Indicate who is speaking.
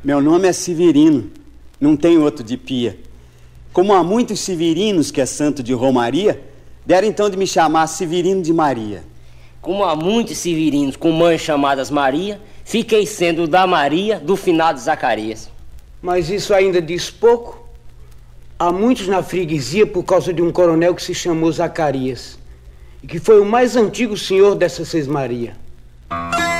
Speaker 1: Meu nome é Severino, não tem outro de pia. Como há muitos Severinos que é santo de Romaria, deram então de me chamar Severino de Maria.
Speaker 2: Como há muitos Severinos com mães chamadas Maria, fiquei sendo da Maria do finado Zacarias.
Speaker 3: Mas isso ainda diz pouco. Há muitos na freguesia por causa de um coronel que se chamou Zacarias e que foi o mais antigo senhor dessa Sesmaria.